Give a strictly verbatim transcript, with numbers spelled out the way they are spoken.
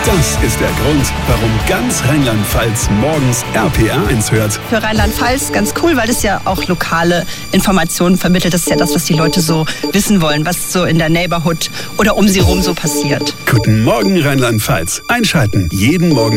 Das ist der Grund, warum ganz Rheinland-Pfalz morgens R P R eins hört. Für Rheinland-Pfalz ganz cool, weil es ja auch lokale Informationen vermittelt. Das ist ja das, was die Leute so wissen wollen, was so in der Neighborhood oder um sie rum so passiert. Guten Morgen Rheinland-Pfalz. Einschalten jeden Morgen